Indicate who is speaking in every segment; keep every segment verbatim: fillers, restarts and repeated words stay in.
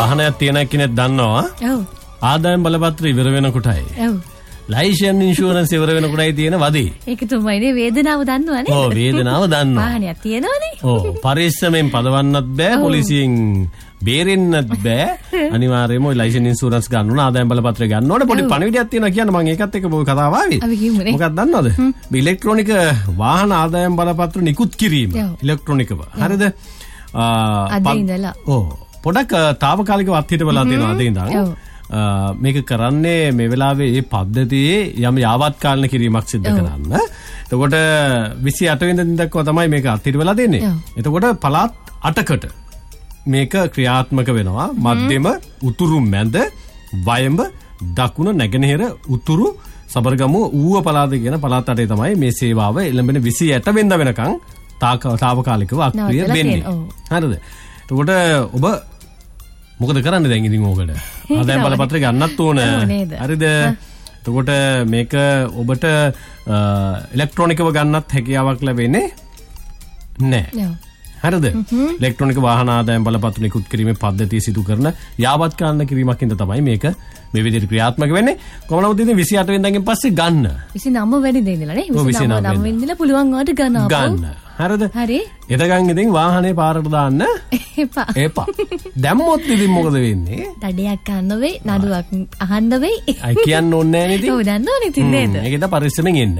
Speaker 1: වාහනයක් තියෙන කෙනෙක් දන්නවා.
Speaker 2: ඔව්.
Speaker 1: ආදායම් බලපත්‍ර ඉවර වෙනකොටයි.
Speaker 2: ඔව්.
Speaker 1: ලයිසන් ඉන්ෂුරන්ස් ඉවර වෙනකොටයි තියෙන වදේ.
Speaker 2: ඒක තුමයිනේ වේදනාව දන්නවනේ.
Speaker 1: ඔව් වේදනාව දන්නවා.
Speaker 2: වාහනයක් තියෙනවනේ.
Speaker 1: ඔව් පරිස්සමෙන් පදවන්නත් බෑ පොලිසියෙන් බේරෙන්නත් බෑ. අනිවාර්යයෙන්ම ඔය ලයිසන් ඉන්ෂුරන්ස් ගන්න ඕන ආදායම් බලපත්‍රය ගන්න ඕනේ. පොඩි පණිවිඩයක් තියෙනවා කියන්න මම ඒකත් එක්ක මොකද කතාව ආවේ.
Speaker 2: අපි කියමුනේ.
Speaker 1: මොකක්ද දන්නවද? මේ ඉලෙක්ට්‍රොනික වාහන ආදායම් බලපත්‍ර නිකුත් කිරීම. ඉලෙක්ට්‍රොනිකව. හරිද?
Speaker 2: අද ඉඳලා.
Speaker 1: ඔව් පොඩක් තාවකාලිකව අත්හිට වෙලා තියෙනවා අද ඉඳන්. මේක කරන්නේ මේ වෙලාවේ මේ පද්ධතියේ යම් යාවත් කාලන කිරීමක් සිදු කරන්න. එතකොට විසි අට වෙනිදා දක්වා තමයි මේක අත්හිට වෙලා දෙන්නේ. එතකොට පළාත් අටකට මේක ක්‍රියාත්මක වෙනවා. මධ්‍යම උතුරු මැද වයඹ දකුණ නැගෙනහිර උතුරු සබරගමුව ඌව පළාත කියන පළාත් අටේ තමයි මේ සේවාව එළඹෙන විසි අට වෙනිදා වෙනකන් තාවකාලිකව අක්‍රිය වෙන්නේ. හරිද? එතකොට ඔබ මොකද කරන්නේ දැන් ඉතින් ඕකට? ආදායම් බලපත්‍රය ගන්නත් ඕන. හරිද? එතකොට මේක ඔබට ඉලෙක්ට්‍රොනිකව ගන්නත් හැකියාවක් ලැබෙන්නේ නැහැ. හරිද? ඉලෙක්ට්‍රොනික වාහන ආදායම් බලපත්‍ර නිකුත් කිරීමේ පද්ධතිය සිදු කරන යාවත් කාලන කිරීමක් ඉඳ තමයි මේක මේ විදිහට ක්‍රියාත්මක වෙන්නේ. කොහොම නමුත් ඉතින් විසි අට වෙනිදාගෙන් පස්සේ ගන්න. විසි නවය වෙනිදා ඉඳලා නේ? විසි නවය වෙනිදා පුළුවන් වට ගන්න. ගන්න. හරිද?
Speaker 2: හරි.
Speaker 1: එතකන් ඉතින් වාහනේ පාරට දාන්න එපා. එපා. දැම්මොත් ඉතින් මොකද වෙන්නේ?
Speaker 2: දඩයක් ගන්න වෙයි, නඩුවක් අහන්න වෙයි.
Speaker 1: අය කියන්න ඕනේ නැහැ නේද?
Speaker 2: ඔව් දන්නවනේ ඉතින් නේද?
Speaker 1: මේකද පරිස්සමෙන් එන්න.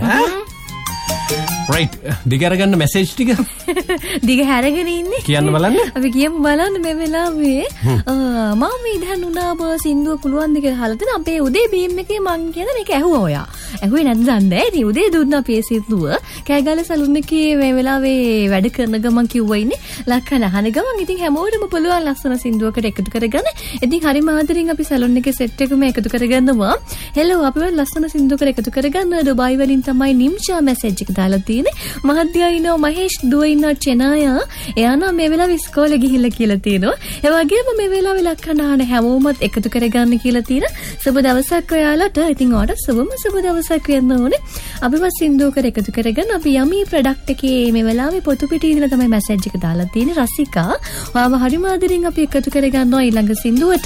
Speaker 1: right දිග අරගන්න මැසේජ් ටික
Speaker 2: දිග හැරගෙන ඉන්නේ
Speaker 1: කියන්න බලන්න
Speaker 2: අපි කියමු බලන්න මේ වෙලාවේ මම මේ දැන් උනාම සින්දුව පුළුවන් ද කියලා අහලා තියෙන අපේ උදේ බීම් එකේ මං කියන මේක ඇහුවා ඔයා ඇහුවේ නැද්ද දන්නේ ඉතින් උදේ දුන්න අපේ සින්දුව කෑගල්ල සලුන් එකේ මේ වෙලාවේ වැඩ කරන ගමන් කිව්වා ඉන්නේ ලක්කන අහන ගමන් ඉතින් හැමෝටම පුළුවන් ලස්සන සින්දුවකට එකතු කරගන්න ඉතින් හරි මාදරින් අපි සලුන් එකේ සෙට් එකම එකතු කරගන්නවා හෙලෝ අපි ලස්සන සින්දුවකට එකතු කරගන්න ඩුබායි වලින් තමයි නිම්ෂා මැසේජ් එක දාලා මහද්දියා ඉන්නවා මහේෂ් දුව ඉන්නවා චෙනායා එයා නම් මේ වෙලාවේ ඉස්කෝලේ ගිහිල්ලා කියලා තියෙනවා ඒ වගේම මේ වෙලාවේ ලක්කනාන හැමෝමත් එකතු කරගන්න කියලා තියෙන සුබ දවසක් ඔයාලට ඉතින් ඔයාලට සුබම සුබ දවසක් වෙන්න ඕනේ අපිව සින්දුවකට එකතු කරගන්න අපි යමි ප්‍රොඩක්ට් එකේ මේ වෙලාවේ පොතු පිටියේ ඉඳලා තමයි මැසේජ් එක දාලා තියෙන්නේ රසිකා ඔයාව හරිම ආදරෙන් අපි එකතු කරගන්නවා ඊළඟ සින්දුවට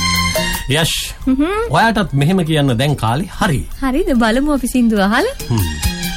Speaker 2: යෂ් ඔයාටත් මෙහෙම කියන්න දැන් කාලේ හරි හරිද බලමු අපි සින්දුව අහලා